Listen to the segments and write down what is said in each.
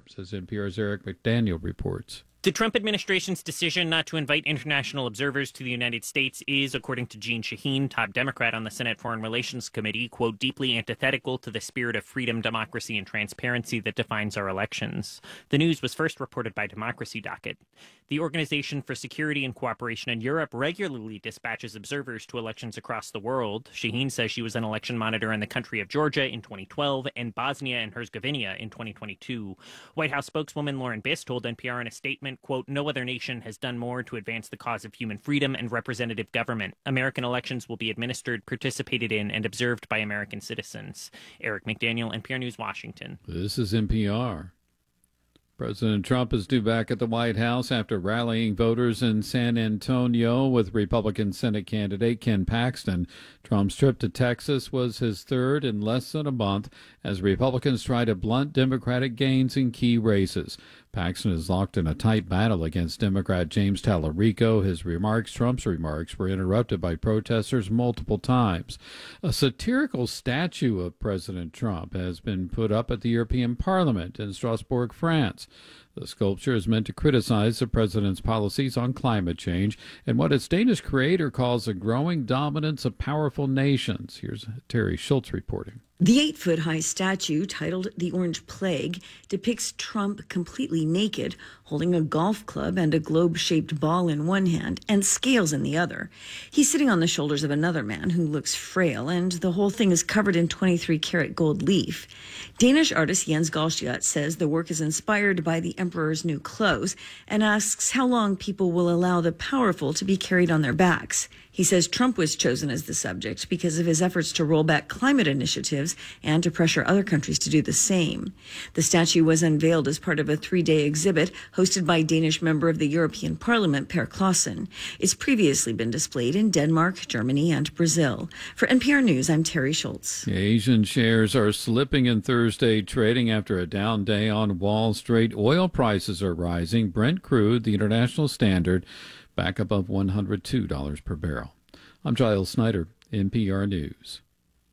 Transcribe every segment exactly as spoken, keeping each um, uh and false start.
terms, as N P R's Eric McDaniel reports. The Trump administration's decision not to invite international observers to the United States is, according to Jeanne Shaheen, top Democrat on the Senate Foreign Relations Committee, quote, deeply antithetical to the spirit of freedom, democracy, and transparency that defines our elections. The news was first reported by Democracy Docket. The Organization for Security and Cooperation in Europe regularly dispatches observers to elections across the world. Shaheen says she was an election monitor in the country of Georgia in twenty twelve and Bosnia and Herzegovina in twenty twenty-two. White House spokeswoman Lauren Biss told N P R in a statement, quote, no other nation has done more to advance the cause of human freedom and representative government. American elections will be administered, participated in, and observed by American citizens. Eric McDaniel, N P R News, Washington. This is N P R. President Trump is due back at the White House after rallying voters in San Antonio with Republican Senate candidate Ken Paxton. Trump's trip to Texas was his third in less than a month as Republicans try to blunt Democratic gains in key races. Paxton is locked in a tight battle against Democrat James Tallarico. His remarks, Trump's remarks, were interrupted by protesters multiple times. A satirical statue of President Trump has been put up at the European Parliament in Strasbourg, France. The sculpture is meant to criticize the president's policies on climate change and what its Danish creator calls the growing dominance of powerful nations. Here's Terry Schultz reporting. The eight-foot-high statue, titled The Orange Plague, depicts Trump completely naked, holding a golf club and a globe-shaped ball in one hand and scales in the other. He's sitting on the shoulders of another man who looks frail, and the whole thing is covered in twenty-three karat gold leaf. Danish artist Jens Galschiot says the work is inspired by the emperor's new clothes and asks how long people will allow the powerful to be carried on their backs. He says Trump was chosen as the subject because of his efforts to roll back climate initiatives and to pressure other countries to do the same. The statue was unveiled as part of a three-day exhibit hosted by Danish member of the European Parliament, Per Clausen. It's previously been displayed in Denmark, Germany, and Brazil. For N P R News, I'm Terry Schultz. Asian shares are slipping in Thursday trading after a down day on Wall Street. Oil prices are rising. Brent crude, the international standard, back above one hundred two dollars per barrel. I'm Giles Snyder, N P R News.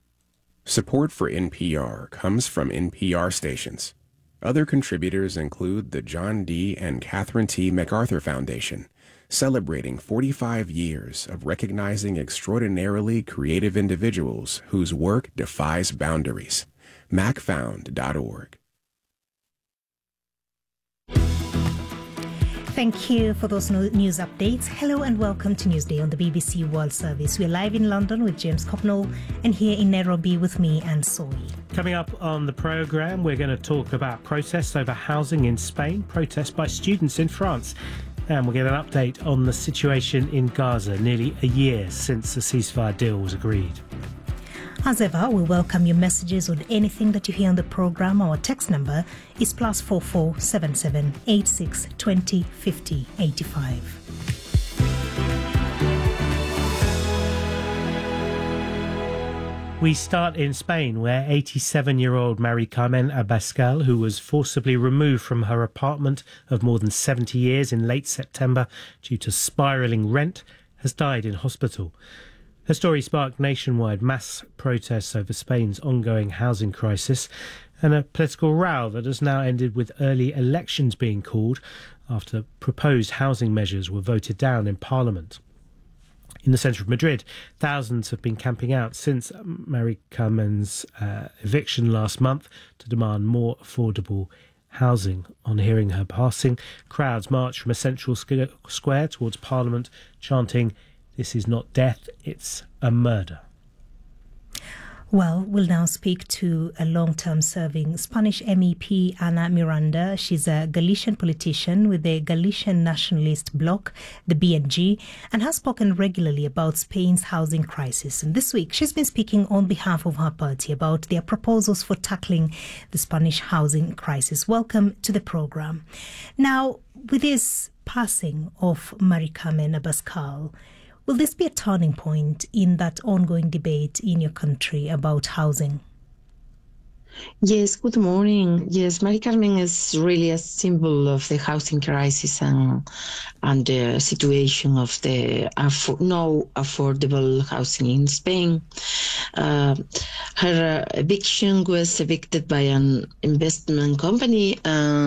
Support for N P R comes from N P R stations. Other contributors include the John D. and Catherine T. MacArthur Foundation, celebrating forty-five years of recognizing extraordinarily creative individuals whose work defies boundaries. mac found dot org. Thank you for those news updates. Hello and welcome to Newsday on the B B C World Service. We're live in London with James Copnall and here in Nairobi with me, Anne Soy. Coming up on the programme, we're going to talk about protests over housing in Spain, protests by students in France, and we'll get an update on the situation in Gaza nearly a year since the ceasefire deal was agreed. As ever, we welcome your messages on anything that you hear on the programme. Our text number is plus four four seven seven eight six twenty fifty eighty five. We start in Spain, where eighty-seven-year-old Mari Carmen Abascal, who was forcibly removed from her apartment of more than seventy years in late September due to spiralling rent, has died in hospital. Her story sparked nationwide mass protests over Spain's ongoing housing crisis and a political row that has now ended with early elections being called after proposed housing measures were voted down in Parliament. In the centre of Madrid, thousands have been camping out since Mari Carmen's uh, eviction last month to demand more affordable housing. On hearing her passing, crowds marched from a central square towards Parliament, chanting, "This is not death, it's a murder." Well, we'll now speak to a long-term serving Spanish M E P, Ana Miranda. She's a Galician politician with the Galician nationalist bloc, the B N G, and has spoken regularly about Spain's housing crisis. And this week, she's been speaking on behalf of her party about their proposals for tackling the Spanish housing crisis. Welcome to the programme. Now, with this passing of Mari Carmen Abascal, will this be a turning point in that ongoing debate in your country about housing? Yes, good morning. Yes, Mari Carmen is really a symbol of the housing crisis and and the situation of the affo- no affordable housing in Spain. Uh, her uh, eviction was evicted by an investment company. Um,